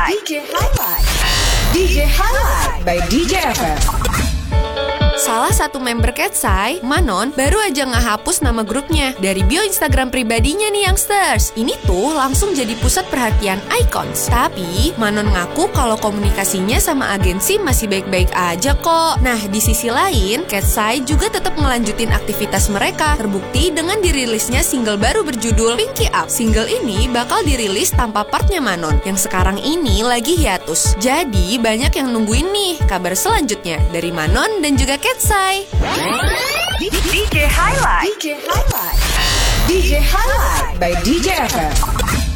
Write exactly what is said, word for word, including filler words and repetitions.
Highlight. D J Highlight. D J Highlight by D J F M. Salah satu member Ketsai, Manon, baru aja ngehapus nama grupnya dari bio Instagram pribadinya nih youngsters. Ini tuh langsung jadi pusat perhatian icons. Tapi Manon ngaku kalau komunikasinya sama agensi masih baik-baik aja kok. Nah, di sisi lain, Ketsai juga tetap ngelanjutin aktivitas mereka. Terbukti dengan dirilisnya single baru berjudul Pinky Up. Single ini bakal dirilis tanpa partnya Manon yang sekarang ini lagi hiatus. Jadi banyak yang nungguin nih kabar selanjutnya dari Manon dan juga Ketsai. D J Highlight. D J Highlight. D J Highlight by D J F M.